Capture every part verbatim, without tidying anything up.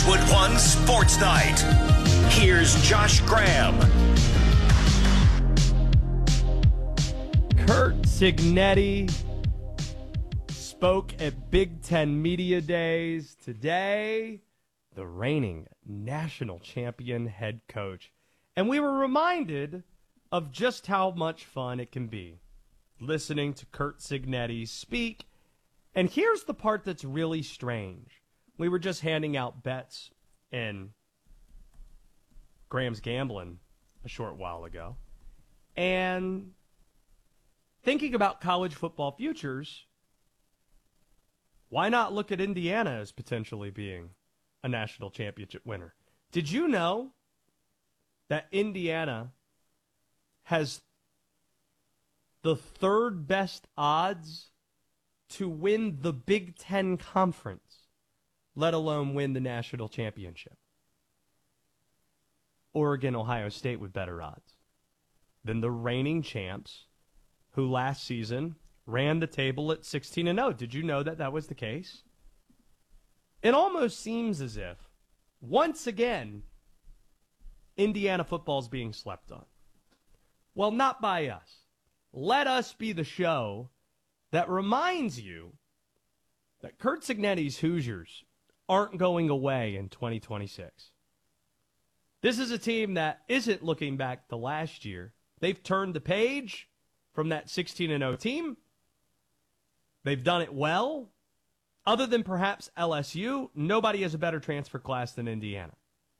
Westwood One Sports Night. Here's Josh Graham. Curt Cignetti spoke at Big Ten Media Days today, the reigning national champion head coach. And we were reminded of just how much fun it can be listening to Curt Cignetti speak. And here's the part that's really strange. We were just handing out bets in Graham's Gambling a short while ago. And thinking about college football futures, why not look at Indiana as potentially being a national championship winner? Did you know that Indiana has the third best odds to win the Big Ten Conference, let alone win the national championship? Oregon, Ohio State with better odds than the reigning champs, who last season ran the table at sixteen and oh. Did you know that that was the case? It almost seems as if, once again, Indiana football is being slept on. Well, not by us. Let us be the show that reminds you that Curt Cignetti's Hoosiers aren't going away in twenty twenty-six. This is a team that isn't looking back to last year. They've turned the page from that sixteen and oh team. They've done it well. Other than perhaps L S U, nobody has a better transfer class than Indiana.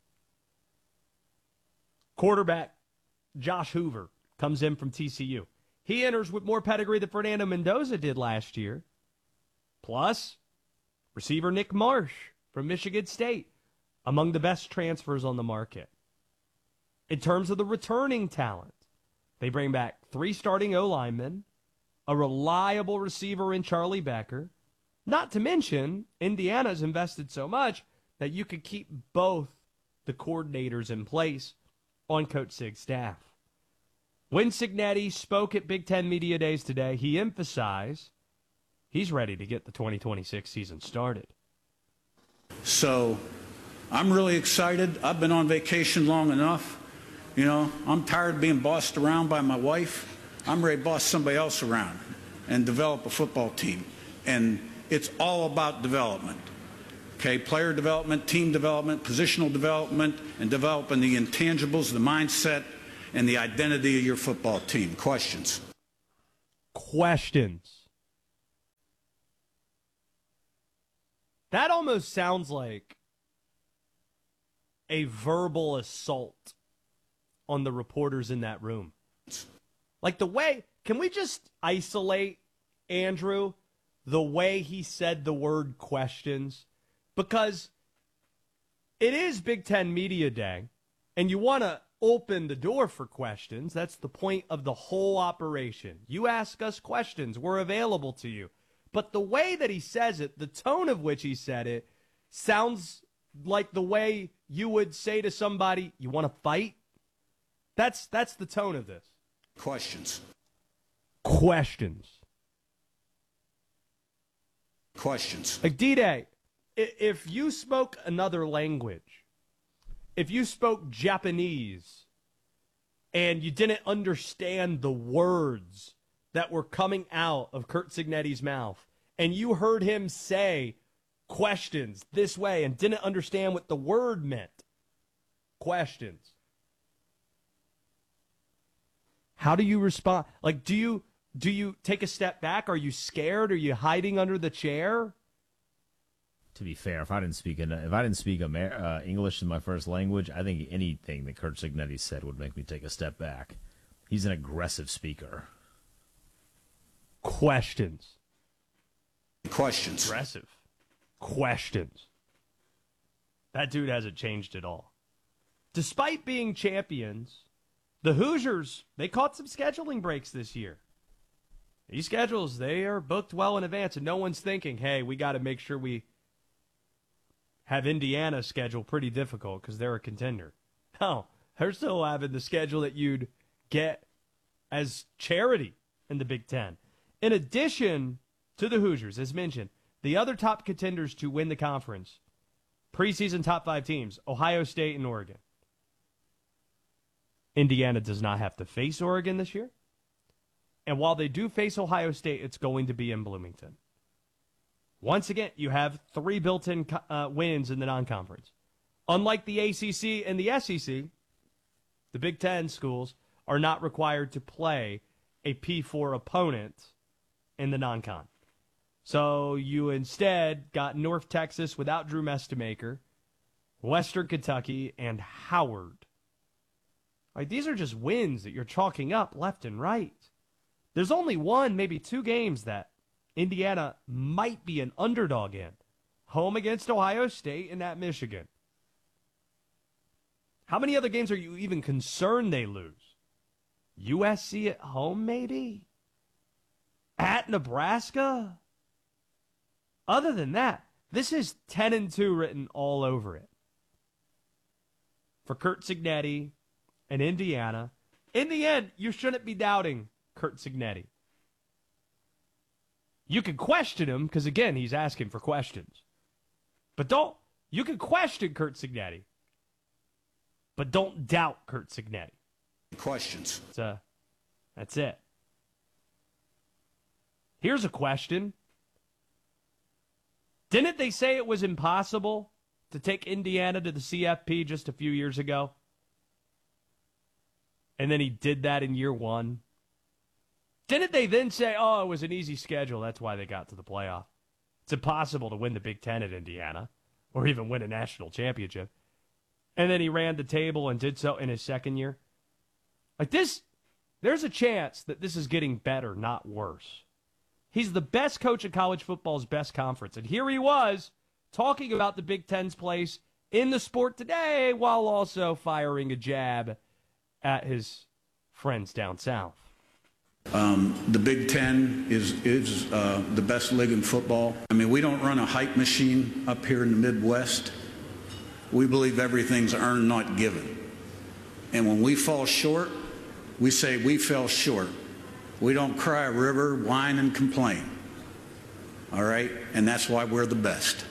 Quarterback Josh Hoover comes in from T C U. He enters with more pedigree than Fernando Mendoza did last year. Plus, receiver Nick Marsh from Michigan State, among the best transfers on the market. In terms of the returning talent, they bring back three starting O-linemen, a reliable receiver in Charlie Becker. Not to mention, Indiana's invested so much that you could keep both the coordinators in place on Coach Sig's staff. When Cignetti spoke at Big Ten Media Days today, he emphasized he's ready to get the twenty twenty-six season started. So I'm really excited. I've been on vacation long enough. You know, I'm tired of being bossed around by my wife. I'm ready to boss somebody else around and develop a football team. And it's all about development. Okay, player development, team development, positional development, and developing the intangibles, the mindset, and the identity of your football team. Questions? Questions. That almost sounds like a verbal assault on the reporters in that room. Like the way, can we just isolate, Andrew, the way he said the word questions? Because it is Big Ten Media Day, and you want to open the door for questions. That's the point of the whole operation. You ask us questions, we're available to you. But the way that he says it, the tone of which he said it, sounds like the way you would say to somebody, you want to fight? That's that's the tone of this. Questions. Questions. Questions. Like, D-Day, if you spoke another language, if you spoke Japanese and you didn't understand the words that were coming out of Curt Cignetti's mouth, and you heard him say questions this way and didn't understand what the word meant, questions, how do you respond? Like, do you do you take a step back? Are you scared? Are you hiding under the chair? To be fair, if I didn't speak in, if I didn't speak Amer- uh, English in my first language, I think anything that Curt Cignetti said would make me take a step back. He's an aggressive speaker. Questions. Questions. Aggressive. Questions. That dude hasn't changed at all. Despite being champions, the Hoosiers, they caught some scheduling breaks this year. These schedules, they are booked well in advance, and no one's thinking, hey, we got to make sure we have Indiana's schedule pretty difficult because they're a contender. No, they're still having the schedule that you'd get as charity in the Big Ten. In addition to the Hoosiers, as mentioned, the other top contenders to win the conference Preseason top five teams, Ohio State and Oregon. Indiana does not have to face Oregon this year. And while they do face Ohio State, it's going to be in Bloomington. Once again, you have three built-in uh, wins in the non-conference. Unlike the A C C and the S E C, the Big Ten schools are not required to play a P four opponent in the non-con. So you instead got North Texas without Drew Mestemaker, Western Kentucky, and Howard. Like, these are just wins that you're chalking up left and right. There's only one, maybe two games that Indiana might be an underdog in. Home against Ohio State and at Michigan. How many other games are you even concerned they lose? U S C at home, maybe? At Nebraska? Other than that, this is ten and two written all over it. For Curt Cignetti and Indiana, in the end, you shouldn't be doubting Curt Cignetti. You can question him because, again, he's asking for questions. But don't, you can question Curt Cignetti. But don't doubt Curt Cignetti. Questions. It's a, that's it. Here's a question. Didn't they say it was impossible to take Indiana to the C F P just a few years ago? And then he did that in year one. Didn't they then say, oh, it was an easy schedule, that's why they got to the playoff? It's impossible to win the Big Ten at Indiana or even win a national championship. And then he ran the table and did so in his second year. Like this, there's a chance that this is getting better, not worse. He's the best coach in college football's best conference. And here he was talking about the Big Ten's place in the sport today while also firing a jab at his friends down south. Um, the Big Ten is, is uh, the best league in football. I mean, we don't run a hype machine up here in the Midwest. We believe everything's earned, not given. And when we fall short, we say we fell short. We don't cry a river, whine, and complain. All right? And that's why we're the best.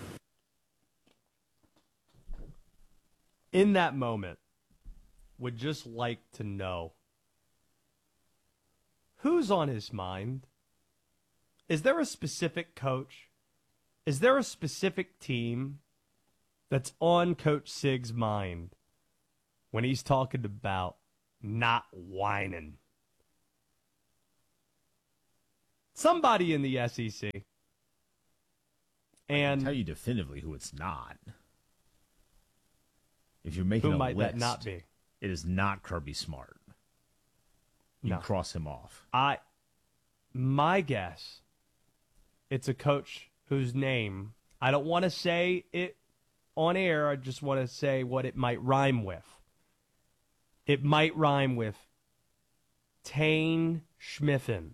In that moment, would just like to know who's on his mind. Is there a specific coach? Is there a specific team that's on Coach Sig's mind when he's talking about not whining? Somebody in the S E C. And I can tell you definitively who it's not. If you're making who a might list, that not be? It is not Kirby Smart. You No. cross him off. I, my guess, it's a coach whose name, I don't want to say it on air, I just want to say what it might rhyme with. It might rhyme with Tane Schmiffen.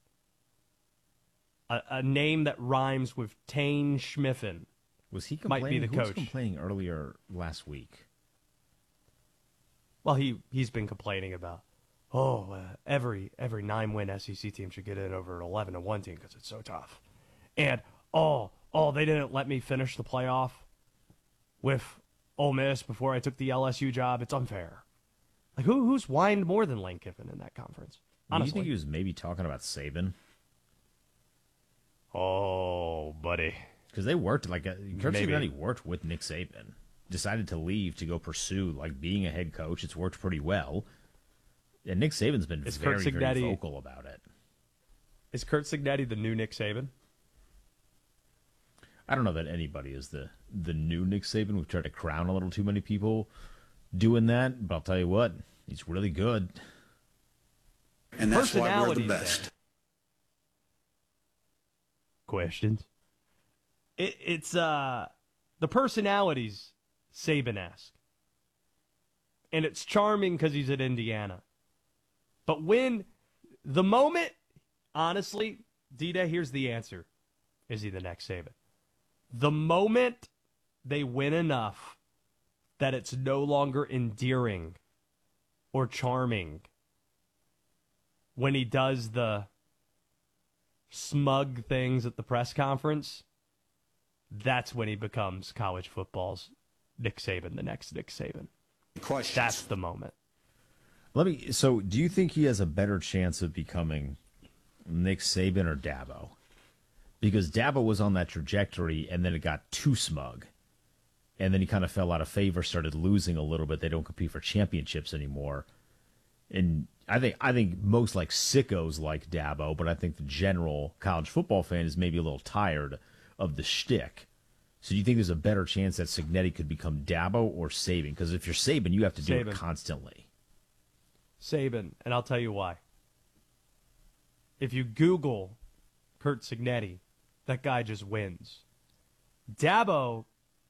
A, a name that rhymes with Tane Schmiffen. Was he Might be complaining? the Who was coach. complaining earlier last week? Well, he, he's been complaining about, oh, uh, every every nine-win S E C team should get in over an eleven and one team because it's so tough. And, oh, oh, they didn't let me finish the playoff with Ole Miss before I took the L S U job. It's unfair. Like, who who's whined more than Lane Kiffin in that conference? Do you Honestly. think he was maybe talking about Saban? Oh, buddy. Because they worked, like, uh, Kirk Maybe. Cignetti worked with Nick Saban. Decided to leave to go pursue, like, being a head coach. It's worked pretty well. And Nick Saban's been Is very, Curt very Cignetti- vocal about it. Is Curt Cignetti the new Nick Saban? I don't know that anybody is the, the new Nick Saban. We've tried to crown a little too many people doing that. But I'll tell you what, he's really good. And that's why we're the Personalities best. there. Questions? It, it's uh the personalities Saban-esque. And it's charming because he's at Indiana. But when the moment, honestly, D-Day, here's the answer. Is he the next Saban? The moment they win enough that it's no longer endearing or charming, when he does the smug things at the press conference, that's when he becomes college football's Nick Saban, the next Nick Saban. Questions. That's the moment. Let me. So, do you think he has a better chance of becoming Nick Saban or Dabo? Because Dabo was on that trajectory, and then it got too smug, and then he kind of fell out of favor, started losing a little bit. They don't compete for championships anymore, and I think I think most like sickos like Dabo, but I think the general college football fan is maybe a little tired of the shtick. So do you think there's a better chance that Cignetti could become Dabo or Saban? Because if you're Saban, you have to do Saban. it constantly. Saban, and I'll tell you why. If you Google Curt Cignetti, that guy just wins. Dabo,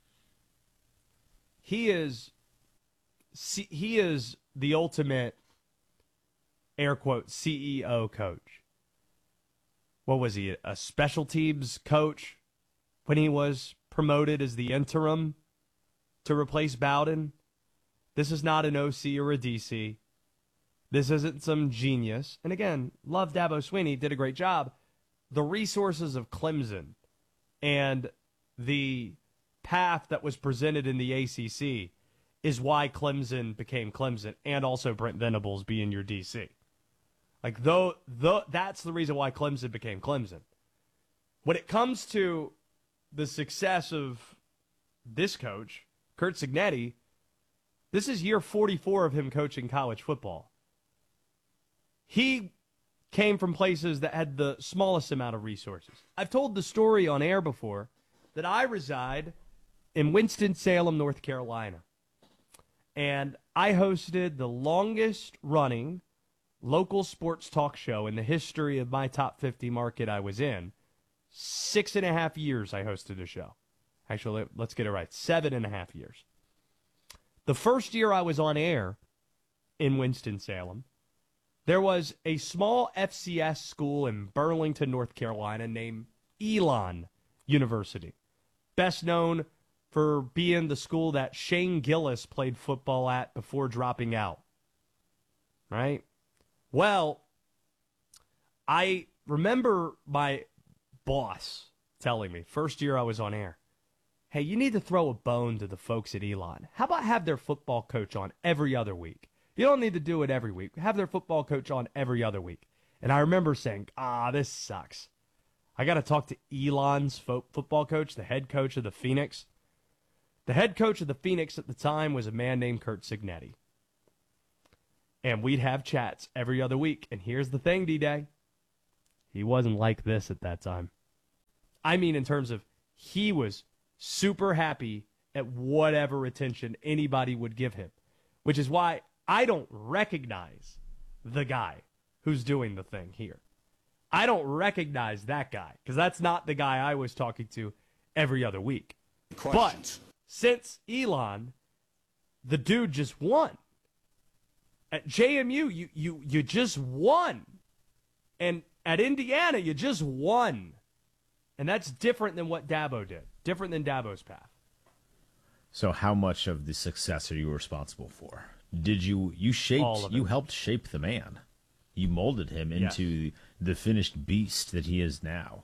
he is he is the ultimate, air quote, C E O coach. What was he, a special teams coach when he was promoted as the interim to replace Bowden? This is not an O C or a D C. This isn't some genius. And again, love Dabo Swinney, did a great job. The resources of Clemson and the path that was presented in the A C C is why Clemson became Clemson, and also Brent Venables being your D C. Like, though, though, that's the reason why Clemson became Clemson. When it comes to the success of this coach, Curt Cignetti, this is year forty-four of him coaching college football. He came from places that had the smallest amount of resources. I've told the story on air before that I reside in Winston-Salem, North Carolina. And I hosted the longest running local sports talk show in the history of my top fifty market I was in. Six and a half years I hosted a show. Actually, let's get it right. Seven and a half years. The first year I was on air in Winston-Salem, there was a small F C S school in Burlington, North Carolina named Elon University. Best known for being the school that Shane Gillis played football at before dropping out. Right? Well, I remember my boss telling me, first year I was on air, hey, you need to throw a bone to the folks at Elon. How about have their football coach on every other week? You don't need to do it every week. Have their football coach on every other week. And I remember saying, ah, this sucks. I got to talk to Elon's fo- football coach, the head coach of the Phoenix. The head coach of the Phoenix at the time was a man named Curt Cignetti. And we'd have chats every other week. And here's the thing, D-Day. He wasn't like this at that time. I mean, in terms of he was super happy at whatever attention anybody would give him, which is why I don't recognize the guy who's doing the thing here. I don't recognize that guy because that's not the guy I was talking to every other week. Questions. But since Elon, the dude just won. At J M U, you, you, you just won. And at Indiana, you just won. And that's different than what Dabo did. Different than Dabo's path. So how much of the success are you responsible for? Did you you shaped you helped shape the man? You molded him into Yes. the finished beast that he is now.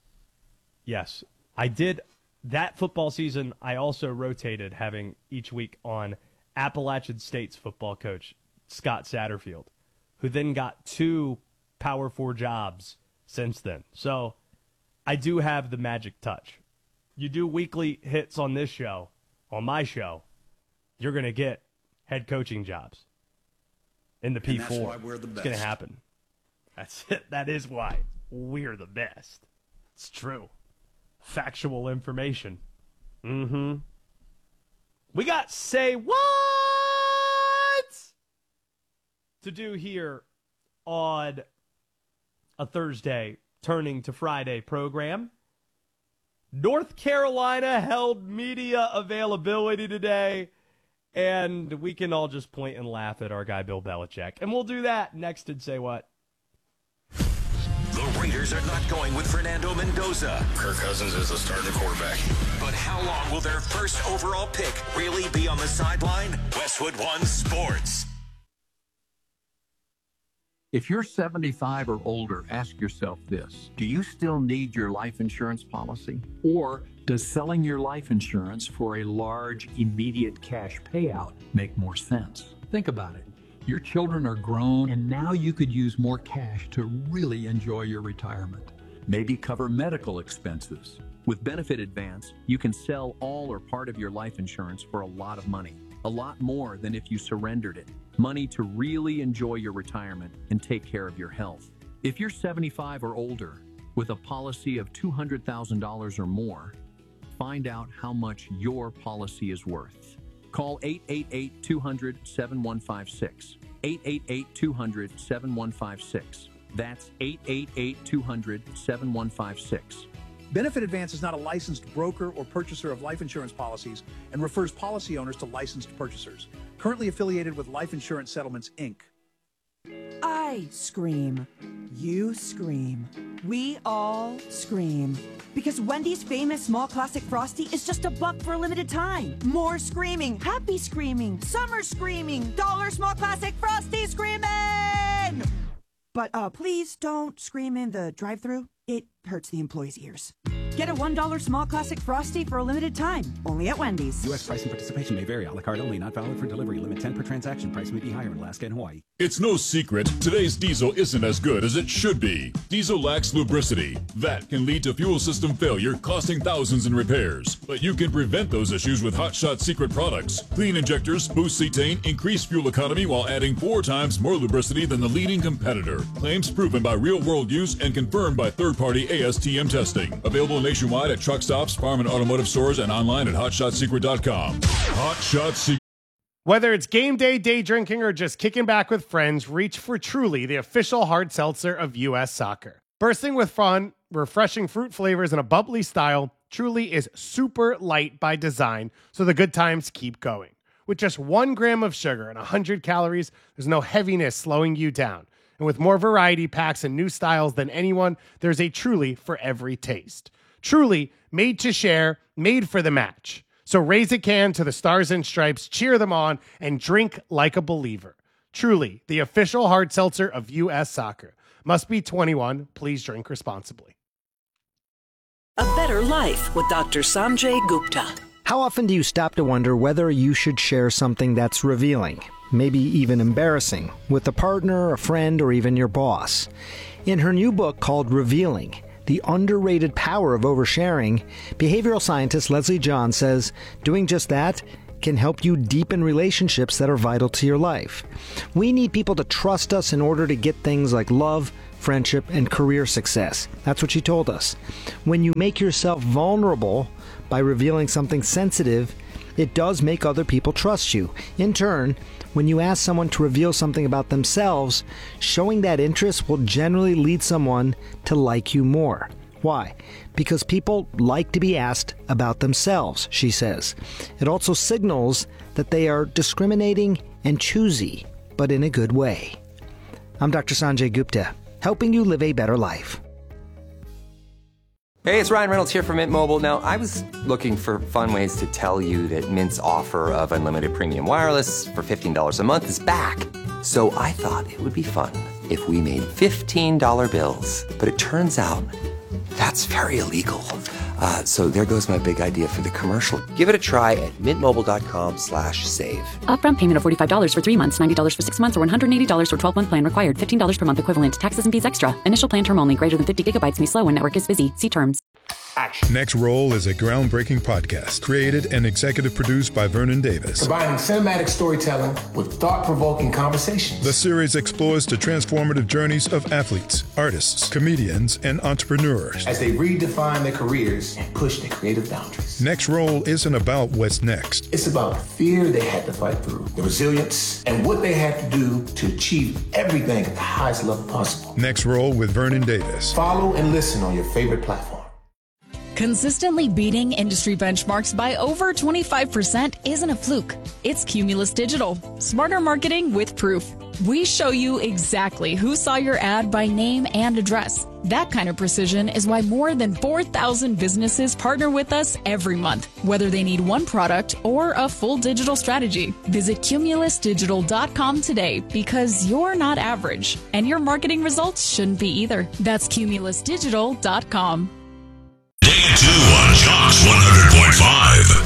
Yes, I did. That football season, I also rotated having each week on Appalachian State's football coach, Scott Satterfield, who then got two Power Four jobs since then. So I do have the magic touch. You do weekly hits on this show, on my show, you're going to get head coaching jobs in the P four. And that's why we're the It's going best. to happen. That's it. That is why we're the best. It's true. Factual information. Mm-hmm. We got Say What to do here on a Thursday turning to Friday program. North Carolina held media availability today, and we can all just point and laugh at our guy Bill Belichick. And we'll do that next and Say What. The Raiders are not going with Fernando Mendoza. Kirk Cousins is the starting quarterback. But how long will their first overall pick really be on the sideline? Westwood One Sports. If you're seventy-five or older, ask yourself this. Do you still need your life insurance policy? Or does selling your life insurance for a large, immediate cash payout make more sense? Think about it. Your children are grown, and now you could use more cash to really enjoy your retirement. Maybe cover medical expenses. With Benefit Advance, you can sell all or part of your life insurance for a lot of money. A lot more than if you surrendered it. Money to really enjoy your retirement and take care of your health. If you're seventy-five or older with a policy of two hundred thousand dollars or more, find out how much your policy is worth. Call eight eight eight, two hundred, seven one five six. eight eight eight, two hundred, seven one five six. That's eight eight eight, two hundred, seven one five six. Benefit Advance is not a licensed broker or purchaser of life insurance policies and refers policy owners to licensed purchasers. Currently affiliated with Life Insurance Settlements, Incorporated. I scream. You scream. We all scream. Because Wendy's famous small classic Frosty is just a buck for a limited time. More screaming, happy screaming, summer screaming, dollar small classic Frosty screaming! But uh, please don't scream in the drive-thru. It hurts the employees' ears. Get a one dollar small classic Frosty for a limited time, only at Wendy's. U S price and participation may vary. A la carte only, not valid for delivery. Limit ten per transaction. Price may be higher in Alaska and Hawaii. It's no secret, today's diesel isn't as good as it should be. Diesel lacks lubricity. That can lead to fuel system failure, costing thousands in repairs. But you can prevent those issues with Hot Shot Secret products. Clean injectors, boost cetane, increase fuel economy while adding four times more lubricity than the leading competitor. Claims proven by real-world use and confirmed by third-party A S T M testing. Available nationwide at truck stops, farm and automotive stores, and online at hot shot secret dot com. Hot Shot Secret. Whether it's game day, day drinking, or just kicking back with friends, reach for Truly, the official hard seltzer of U S Soccer. Bursting with fun, refreshing fruit flavors, and a bubbly style, Truly is super light by design, so the good times keep going. With just one gram of sugar and one hundred calories, there's no heaviness slowing you down. And with more variety packs and new styles than anyone, there's a Truly for every taste. Truly, made to share, made for the match. So raise a can to the Stars and Stripes, cheer them on, and drink like a believer. Truly, the official hard seltzer of U S Soccer. Must be twenty-one. Please drink responsibly. A better life with Doctor Sanjay Gupta. How often do you stop to wonder whether you should share something that's revealing, maybe even embarrassing, with a partner, a friend, or even your boss? In her new book called Revealing, The Underrated Power of Oversharing, behavioral scientist Leslie John says doing just that can help you deepen relationships that are vital to your life. We need people to trust us in order to get things like love, friendship, and career success. That's what she told us. When you make yourself vulnerable by revealing something sensitive, it does make other people trust you. In turn, when you ask someone to reveal something about themselves, showing that interest will generally lead someone to like you more. Why? Because people like to be asked about themselves, she says. It also signals that they are discriminating and choosy, but in a good way. I'm Doctor Sanjay Gupta, helping you live a better life. Hey, it's Ryan Reynolds here from Mint Mobile. Now, I was looking for fun ways to tell you that Mint's offer of unlimited premium wireless for fifteen dollars a month is back. So I thought it would be fun if we made fifteen dollar bills. But it turns out that's very illegal. Uh, so there goes my big idea for the commercial. Give it a try at mintmobile.com slash save. Upfront payment of forty-five dollars for three months, ninety dollars for six months, or one hundred eighty dollars for twelve-month plan required. fifteen dollars per month equivalent. Taxes and fees extra. Initial plan term only. Greater than fifty gigabytes may slow when network is busy. See terms. Action. Next Roll is a groundbreaking podcast created and executive produced by Vernon Davis. Combining cinematic storytelling with thought-provoking conversations. The series explores the transformative journeys of athletes, artists, comedians, and entrepreneurs as they redefine their careers and push their creative boundaries. Next Roll isn't about what's next. It's about the fear they had to fight through, the resilience, and what they had to do to achieve everything at the highest level possible. Next Roll with Vernon Davis. Follow and listen on your favorite platform. Consistently beating industry benchmarks by over twenty-five percent isn't a fluke. It's Cumulus Digital. Smarter marketing with proof. We show you exactly who saw your ad by name and address. That kind of precision is why more than four thousand businesses partner with us every month, whether they need one product or a full digital strategy. Visit cumulus digital dot com today because you're not average, and your marketing results shouldn't be either. That's cumulus digital dot com. Day two on Jocks one hundred point five.